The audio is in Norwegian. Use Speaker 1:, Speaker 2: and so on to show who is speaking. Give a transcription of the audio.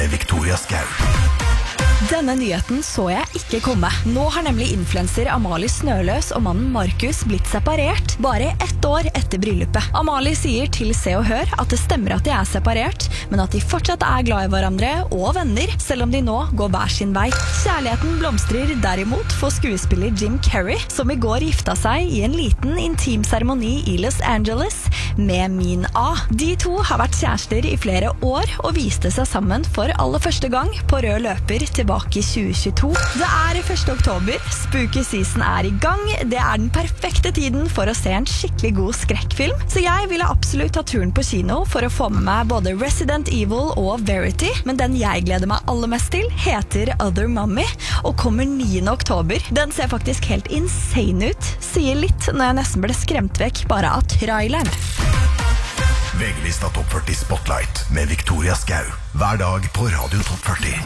Speaker 1: med Victoria Skau.
Speaker 2: Denne nyheten så jeg ikke komme. Nå har nemlig influencer Amalie Snøløs og mannen Markus blitt separert bare 1 år etter bryllupet. Amalie sier til Se og Hør at det stemmer at de er separert, men at de fortsatt er glad i hverandre og venner, selv om de nå går hver sin vei. Kjærligheten blomstrer derimot for skuespiller Jim Carrey, som i går gifta seg i en liten intim seremoni i Los Angeles med Min A. De to har vært kjærester i flere år og viste seg sammen for aller første gang på rød løper tilbake i 2022. Det er 1. oktober, spooky season er i gang, det er den perfekte tiden for å se en skikkelig god skrekkfilm, så jeg ville absolutt ta turen på kino for å få med meg både Resident Evil og Verity, men den jeg gleder meg aller mest til heter Other Mommy, og kommer 9. oktober. Den ser faktisk helt insane ut, sier litt når jeg nesten ble skremt vekk bare av traileren.
Speaker 1: VG-lista Topp 40 Spotlight med Victoria Skau. Hver dag på Radio Topp 40.